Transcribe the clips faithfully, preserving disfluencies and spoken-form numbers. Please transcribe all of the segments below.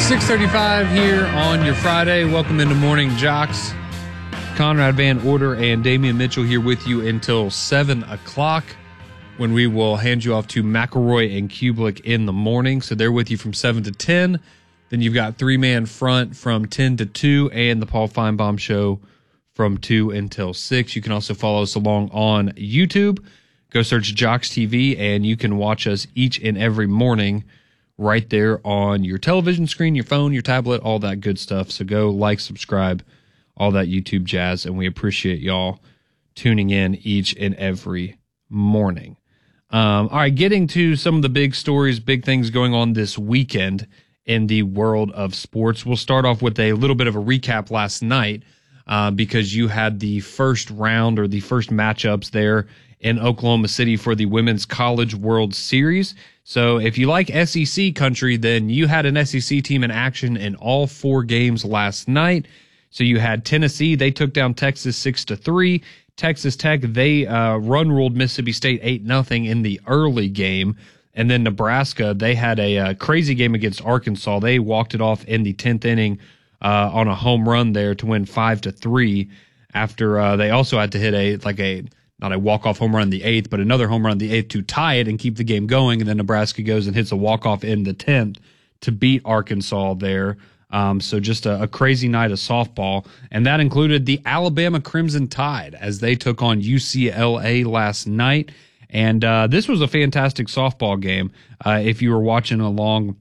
six thirty-five here on your Friday. Welcome into Morning Jocks. Conrad Van Order and Damian Mitchell here with you until seven o'clock when we will hand you off to McElroy and Kublik in the morning. So they're with you from seven to ten. Then you've got three-man front from ten to two and the Paul Feinbaum Show from two until six. You can also follow us along on YouTube. Go search Jocks T V and you can watch us each and every morning right there on your television screen, your phone, your tablet, all that good stuff. So go like, subscribe, all that YouTube jazz, and we appreciate y'all tuning in each and every morning. Um, all right, getting to some of the big stories, big things going on this weekend in the world of sports. We'll start off with a little bit of a recap last night uh, because you had the first round or the first matchups there in Oklahoma City for the Women's College World Series. So if you like S E C country, then you had an S E C team in action in all four games last night. So you had Tennessee, they took down Texas six to three. Texas Tech, they uh, run ruled Mississippi State eight nothing in the early game. And then Nebraska, they had a, a crazy game against Arkansas. They walked it off in the tenth inning uh, on a home run there to win five to three. After uh, they also had to hit a like a not a walk-off home run in the eighth, but another home run in the eighth to tie it and keep the game going. And then Nebraska goes and hits a walk-off in the tenth to beat Arkansas there. Um, so just a, a crazy night of softball. And that included the Alabama Crimson Tide as they took on U C L A last night. And uh, this was a fantastic softball game uh, if you were watching along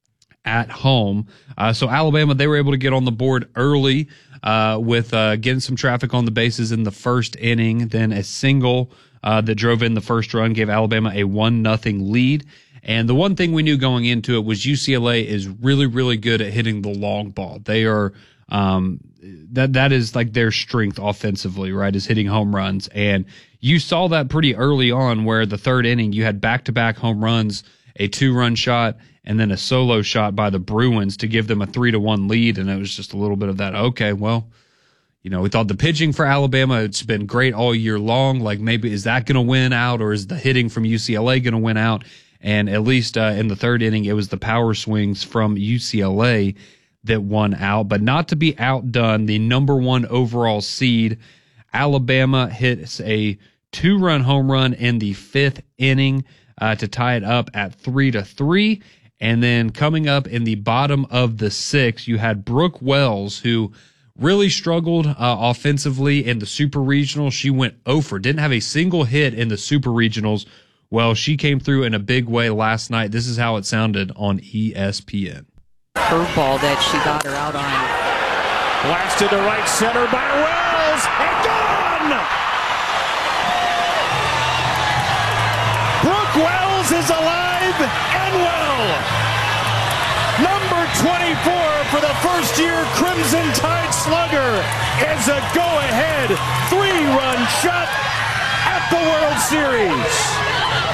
at home. Uh, so Alabama, they were able to get on the board early uh, with uh, getting some traffic on the bases in the first inning. Then a single uh, that drove in the first run gave Alabama a one nothing lead. And the one thing we knew going into it was U C L A is really, really good at hitting the long ball. They are um, that that is like their strength offensively, right, is hitting home runs. And you saw that pretty early on where the third inning you had back-to-back home runs, a two-run shot, and then a solo shot by the Bruins to give them a three to one lead. And it was just a little bit of that, okay, well, you know, we thought the pitching for Alabama, it's been great all year long. Like maybe is that going to win out or is the hitting from U C L A going to win out? And at least uh, in the third inning, it was the power swings from U C L A that won out. But not to be outdone, the number one overall seed, Alabama hits a two-run home run in the fifth inning uh, to tie it up at three to three. And then coming up in the bottom of the sixth, you had Brooke Wells, who really struggled uh, offensively in the Super Regionals. She went oh for, didn't have a single hit in the Super Regionals. Well, she came through in a big way last night. This is how it sounded on E S P N. Curveball that she got her out on. Blasted to right center by Wells, and gone! Brooke Wells is alive and well. Number twenty-four for the first-year Crimson Tide Slugger is a go-ahead three-run shot at the World Series.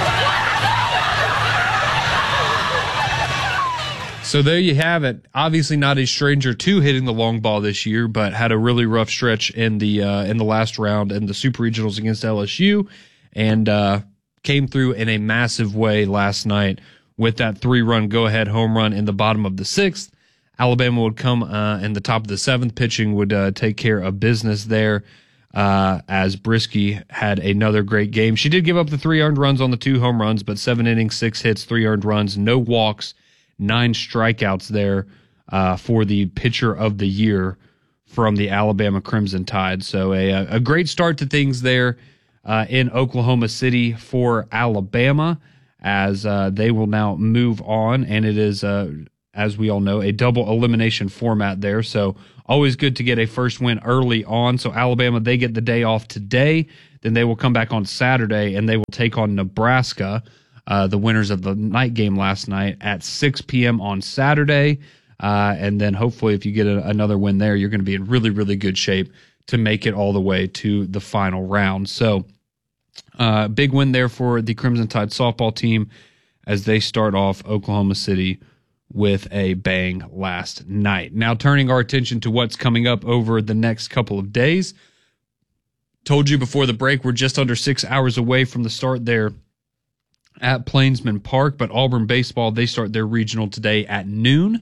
So there you have it. Obviously not a stranger to hitting the long ball this year, but had a really rough stretch in the uh, in the last round in the Super Regionals against L S U, and uh, came through in a massive way last night with that three-run go-ahead home run in the bottom of the sixth. Alabama would come uh, in the top of the seventh. Pitching would uh, take care of business there uh, as Brisky had another great game. She did give up the three earned runs on the two home runs, but seven innings, six hits, three earned runs, no walks, nine strikeouts there uh, for the pitcher of the year from the Alabama Crimson Tide. So a, a great start to things there uh, in Oklahoma City for Alabama as uh, they will now move on. And it is, uh, as we all know, a double elimination format there. So always good to get a first win early on. So Alabama, they get the day off today. Then they will come back on Saturday and they will take on Nebraska, Uh, the winners of the night game last night at six p.m. on Saturday. Uh, and then hopefully if you get a, another win there, you're going to be in really, really good shape to make it all the way to the final round. So uh, big win there for the Crimson Tide softball team as they start off Oklahoma City with a bang last night. Now turning our attention to what's coming up over the next couple of days. Told you before the break, we're just under six hours away from the start there at Plainsman Park, but Auburn baseball, they start their regional today at noon.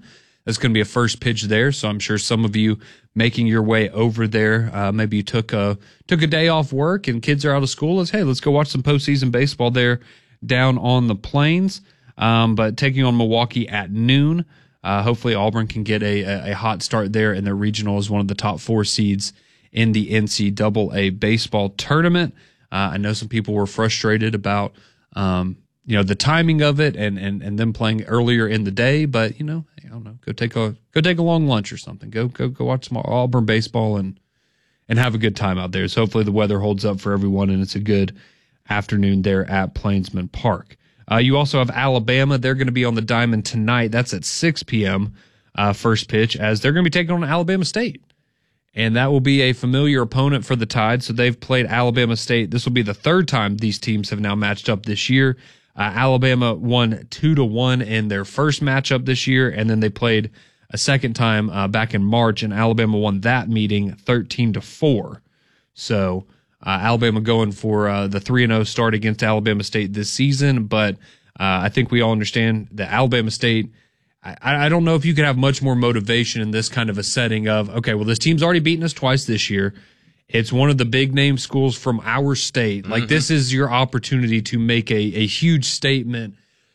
That's going to be a first pitch there. So I'm sure some of you making your way over there, uh, maybe you took a took a day off work and kids are out of school. Let's hey, let's go watch some postseason baseball there down on the Plains. Um, but taking on Milwaukee at noon. Uh, hopefully Auburn can get a, a, a hot start there in their regional as one of the top four seeds in the N C double A baseball tournament. Uh, I know some people were frustrated about, um, you know, the timing of it and, and, and them playing earlier in the day, but you know, I don't know, go take a, go take a long lunch or something. Go, go, go watch some Auburn baseball and, and have a good time out there. So hopefully the weather holds up for everyone and it's a good afternoon there at Plainsman Park. Uh, you also have Alabama. They're going to be on the diamond tonight. That's at six p.m. Uh, first pitch, as they're going to be taking on Alabama State. And that will be a familiar opponent for the Tide. So they've played Alabama State. This will be the third time these teams have now matched up this year. Uh, Alabama won two to one in their first matchup this year, and then they played a second time uh, back in March, and Alabama won that meeting thirteen to four. So Uh, Alabama going for uh, the three and oh start against Alabama State this season, but uh, I think we all understand that Alabama State, I, I don't know if you could have much more motivation in this kind of a setting of, okay, well, this team's already beaten us twice this year. It's one of the big name schools from our state. Mm-hmm. Like, this is your opportunity to make a, a huge statement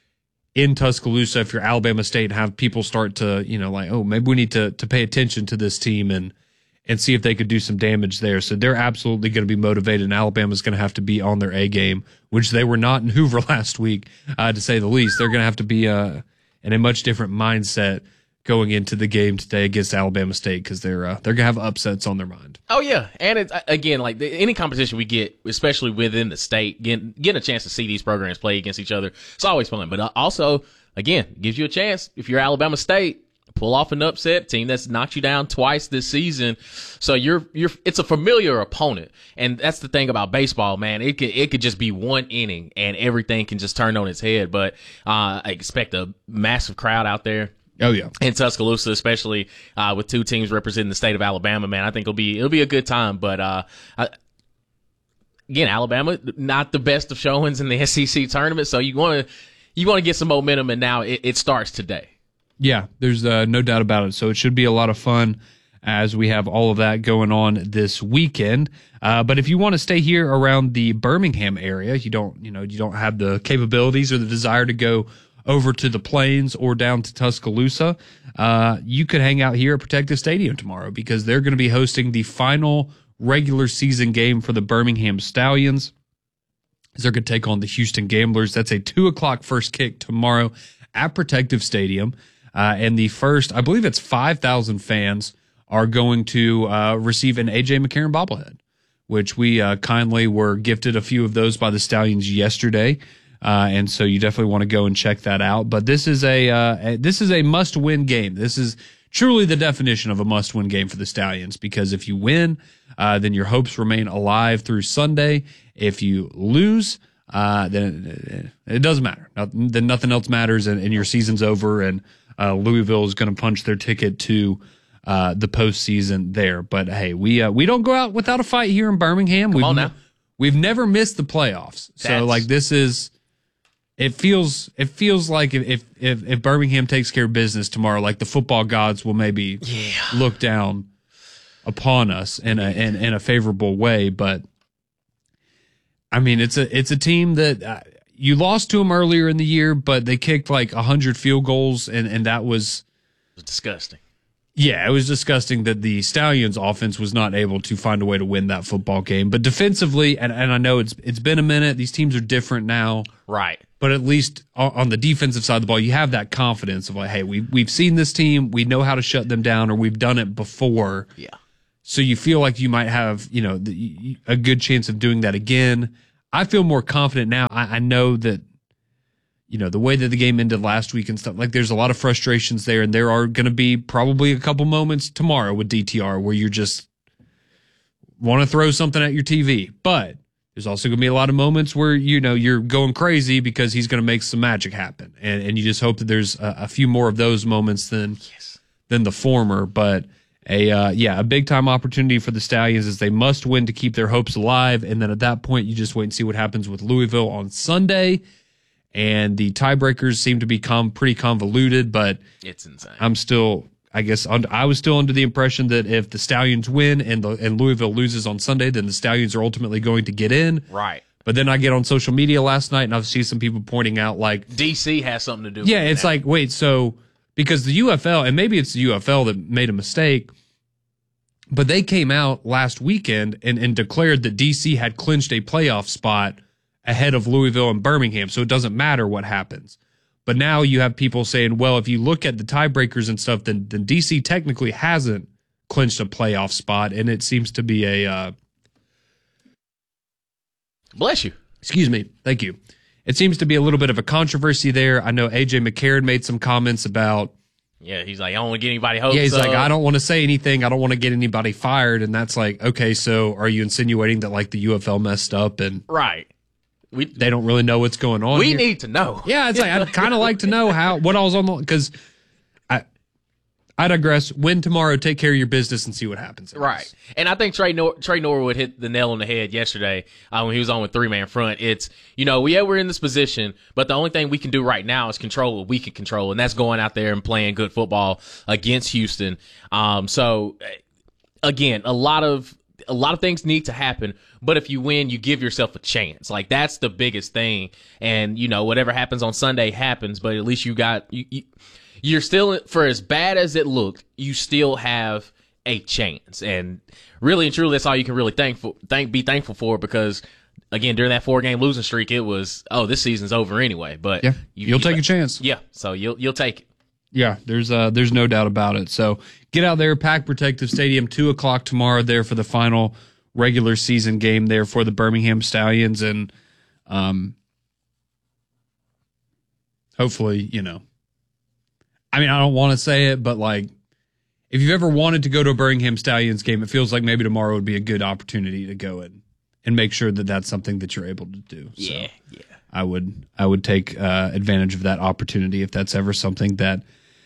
in Tuscaloosa if you're Alabama State and have people start to, you know, like, oh, maybe we need to to pay attention to this team and and see if they could do some damage there. So they're absolutely going to be motivated, and Alabama's going to have to be on their A game, which they were not in Hoover last week, uh, to say the least. They're going to have to be uh, in a much different mindset going into the game today against Alabama State, because they're uh, they're going to have upsets on their mind. Oh, yeah. And it's, again, like the, any competition we get, especially within the state, getting, getting a chance to see these programs play against each other, it's always fun. But also, again, gives you a chance, if you're Alabama State, pull off an upset team that's knocked you down twice this season. So you're you're it's a familiar opponent. And that's the thing about baseball, man. It could it could just be one inning and everything can just turn on its head. But uh, I expect a massive crowd out there. Oh yeah. In Tuscaloosa, especially uh, with two teams representing the state of Alabama, man. I think it'll be it'll be a good time. But uh, I, again, Alabama, not the best of showings in the S E C tournament. So you want to you want to get some momentum, and now it, it starts today. Yeah, there's uh, no doubt about it. So it should be a lot of fun as we have all of that going on this weekend. Uh, but if you want to stay here around the Birmingham area, you don't, you know, you don't have the capabilities or the desire to go over to the Plains or down to Tuscaloosa, uh, you could hang out here at Protective Stadium tomorrow, because they're going to be hosting the final regular season game for the Birmingham Stallions. They're going to take on the Houston Gamblers. That's a two o'clock first kick tomorrow at Protective Stadium. Uh, and the first, I believe it's five thousand fans are going to uh, receive an A J McCarron bobblehead, which we uh, kindly were gifted a few of those by the Stallions yesterday. Uh, and so you definitely want to go and check that out. But this is a, uh, a this is a must-win game. This is truly the definition of a must-win game for the Stallions, because if you win, uh, then your hopes remain alive through Sunday. If you lose, uh, then it doesn't matter. Then nothing else matters, and, and your season's over, and Uh, Louisville is going to punch their ticket to uh, the postseason there. But hey, we uh, we don't go out without a fight here in Birmingham. Come we've on now. We've never missed the playoffs. So That's... like this is, it feels it feels like if, if if Birmingham takes care of business tomorrow, like the football gods will maybe yeah. look down upon us in a in, in a favorable way. But I mean, it's a it's a team that. Uh, You lost to them earlier in the year, but they kicked like one hundred field goals, and, and that was... It was disgusting. Yeah, it was disgusting that the Stallions offense was not able to find a way to win that football game. But defensively, and, and I know it's it's been a minute, these teams are different now. Right. But at least on the defensive side of the ball, you have that confidence of like, hey, we, we've seen this team, we know how to shut them down, or we've done it before. Yeah. So you feel like you might have, you know, the, a good chance of doing that again. I feel more confident now. I, I know that, you know, the way that the game ended last week and stuff, like there's a lot of frustrations there, and there are going to be probably a couple moments tomorrow with D T R where you just want to throw something at your T V. But there's also going to be a lot of moments where, you know, you're going crazy because he's going to make some magic happen. And, and you just hope that there's a, a few more of those moments than, yes. than the former. But A uh, yeah, a big time opportunity for the Stallions, as they must win to keep their hopes alive. And then at that point, you just wait and see what happens with Louisville on Sunday. and the tiebreakers seem to become pretty convoluted, but it's insane. I'm still, I guess, under, I was still under the impression that if the Stallions win and the and Louisville loses on Sunday, then the Stallions are ultimately going to get in. Right. But then I get on social media last night and I've seen some people pointing out like D C has something to do with yeah, it. it's now. like, wait, so because the U F L, and maybe it's the U F L that made a mistake, but they came out last weekend and, and declared that D C had clinched a playoff spot ahead of Louisville and Birmingham, so it doesn't matter what happens. But now you have people saying, well, if you look at the tiebreakers and stuff, then, then D C technically hasn't clinched a playoff spot, and it seems to be a uh, bless you. Excuse me. Thank you. It seems to be a little bit of a controversy there. I know A J McCarron made some comments about. Yeah, he's like, I don't want to get anybody hopes Yeah, he's up. like, I don't want to say anything. I don't want to get anybody fired. And that's like, okay, so are you insinuating that like the U F L messed up and right? We they don't really know what's going on? We here? need to know. Yeah, it's like I'd kind of like to know how what I was on the because I I digress. Win tomorrow, take care of your business, and see what happens. Right. And I think Trey Nor- Trey Norwood hit the nail on the head yesterday uh, when he was on with three man front. It's you know we yeah, we're in this position, but the only thing we can do right now is control what we can control, and that's going out there and playing good football against Houston. Um, so again, a lot of a lot of things need to happen, but if you win, you give yourself a chance. Like that's the biggest thing. And you know whatever happens on Sunday happens, but at least you got you. you You're still, for as bad as it looked, you still have a chance. And really and truly, that's all you can really thankful, thank, be thankful for because, again, during that four-game losing streak, it was, oh, this season's over anyway. But yeah, you, you'll you, take a chance. Yeah, so you'll you'll take it. Yeah, there's uh, there's no doubt about it. So get out there, Pack Protective Stadium, two o'clock tomorrow there for the final regular season game there for the Birmingham Stallions. And um, hopefully, you know, I mean, I don't want to say it, but like, if you've ever wanted to go to a Birmingham Stallions game, it feels like maybe tomorrow would be a good opportunity to go in and make sure that that's something that you're able to do. Yeah, so yeah. I would, I would take uh, advantage of that opportunity if that's ever something that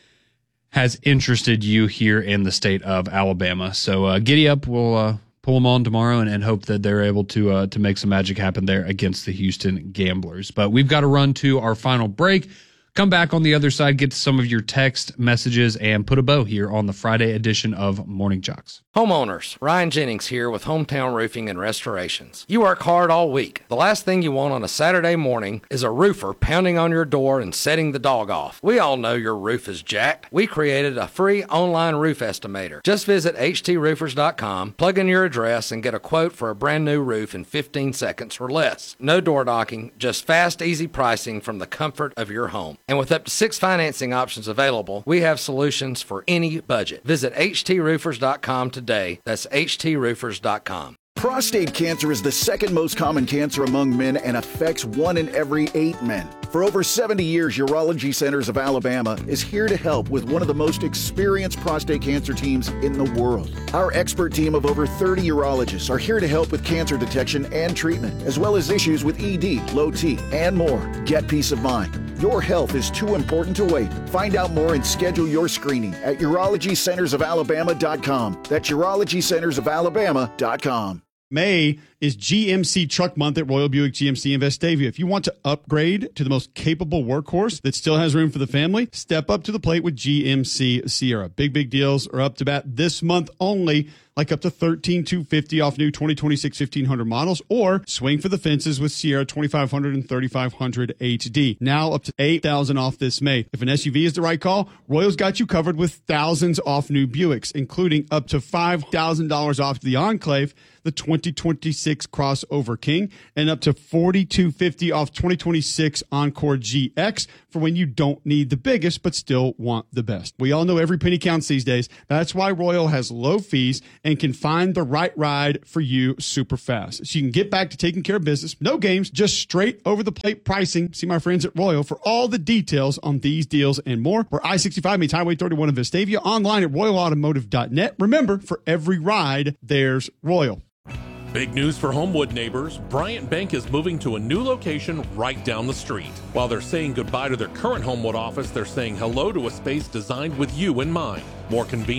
has interested you here in the state of Alabama. So uh, giddy up, we'll uh, pull them on tomorrow and, and hope that they're able to uh, to make some magic happen there against the Houston Gamblers. But we've got to run to our final break. Come back on the other side, get to some of your text messages, and put a bow here on the Friday edition of Morning Jocks. Homeowners, Ryan Jennings here with Hometown Roofing and Restorations. You work hard all week. The last thing you want on a Saturday morning is a roofer pounding on your door and setting the dog off. We all know your roof is jacked. We created a free online roof estimator. Just visit h t roofers dot com, plug in your address, and get a quote for a brand new roof in fifteen seconds or less. No door knocking, just fast, easy pricing from the comfort of your home. And with up to six financing options available, we have solutions for any budget. Visit h t roofers dot com today. That's h t roofers dot com. Prostate cancer is the second most common cancer among men and affects one in every eight men. For over seventy years, Urology Centers of Alabama is here to help with one of the most experienced prostate cancer teams in the world. Our expert team of over thirty urologists are here to help with cancer detection and treatment, as well as issues with E D, low T, and more. Get peace of mind. Your health is too important to wait. Find out more and schedule your screening at urology centers of alabama dot com. That's urology centers of alabama dot com. May is G M C Truck Month at Royal Buick G M C in Vestavia. If you want to upgrade to the most capable workhorse that still has room for the family, step up to the plate with G M C Sierra. Big, big deals are up to bat this month only, like up to thirteen thousand two hundred fifty dollars off new twenty twenty-six fifteen hundred models, or swing for the fences with Sierra twenty-five hundred and thirty-five hundred H D. Now up to eight thousand dollars off this May. If an S U V is the right call, Royal's got you covered with thousands off new Buicks, including up to five thousand dollars off the Enclave, the twenty twenty-six Crossover King, and up to forty-two hundred fifty dollars off twenty twenty-six Encore G X for when you don't need the biggest but still want the best. We all know every penny counts these days. That's why Royal has low fees and can find the right ride for you super fast. So you can get back to taking care of business. No games, just straight over the plate pricing. See my friends at Royal for all the details on these deals and more. Where I sixty-five meets Highway thirty-one in Vestavia, online at royal automotive dot net. Remember, for every ride, there's Royal. Big news for Homewood neighbors. Bryant Bank is moving to a new location right down the street. While they're saying goodbye to their current Homewood office, they're saying hello to a space designed with you in mind. More convenient,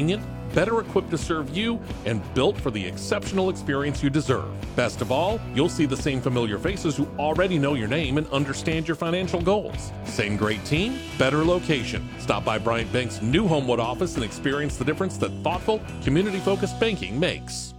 better equipped to serve you and built for the exceptional experience you deserve. Best of all, you'll see the same familiar faces who already know your name and understand your financial goals. Same great team, better location. Stop by Bryant Bank's new Homewood office and experience the difference that thoughtful, community-focused banking makes.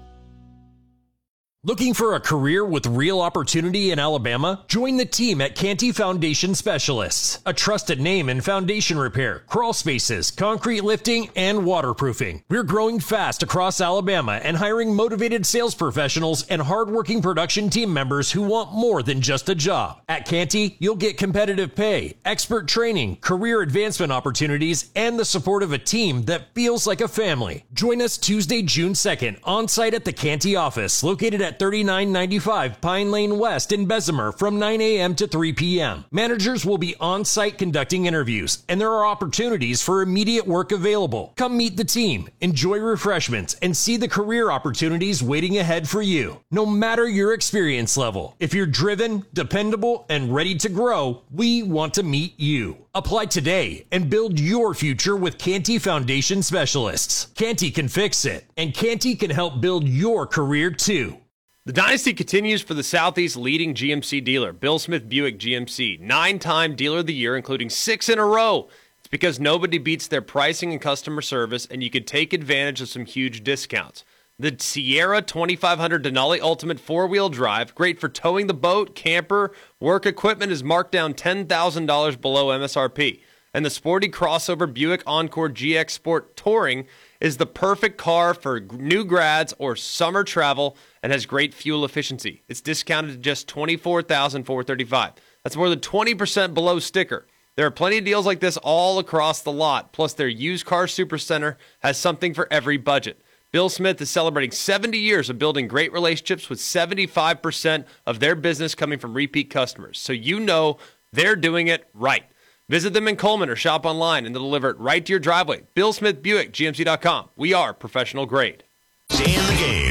Looking for a career with real opportunity in Alabama? Join the team at Canty Foundation Specialists, a trusted name in foundation repair, crawl spaces, concrete lifting, and waterproofing. We're growing fast across Alabama and hiring motivated sales professionals and hardworking production team members who want more than just a job. At Canty, you'll get competitive pay, expert training, career advancement opportunities, and the support of a team that feels like a family. Join us Tuesday, June second, on site at the Canty office, located at thirty-nine ninety-five Pine Lane West in Bessemer from nine a.m. to three p.m. Managers will be on site conducting interviews, and there are opportunities for immediate work available. Come meet the team, enjoy refreshments, and see the career opportunities waiting ahead for you. No matter your experience level, if you're driven, dependable, and ready to grow, we want to meet you. Apply today and build your future with Canty Foundation Specialists. Canty can fix it, and Canty can help build your career too. The dynasty continues for the Southeast's leading G M C dealer, Bill Smith Buick G M C, nine-time Dealer of the Year, including six in a row. It's because nobody beats their pricing and customer service, and you can take advantage of some huge discounts. The Sierra twenty-five hundred Denali Ultimate four-wheel drive, great for towing the boat, camper, work equipment, is marked down ten thousand dollars below M S R P. And the sporty crossover Buick Encore G X Sport Touring is the perfect car for new grads or summer travel and has great fuel efficiency. It's discounted to just twenty-four thousand four hundred thirty-five dollars. That's more than twenty percent below sticker. There are plenty of deals like this all across the lot. Plus, their used car supercenter has something for every budget. Bill Smith is celebrating seventy years of building great relationships with seventy-five percent of their business coming from repeat customers. So you know they're doing it right. Visit them in Coleman or shop online and they'll deliver it right to your driveway. Bill Smith Buick, G M C dot com. We are professional grade. Stay in the game.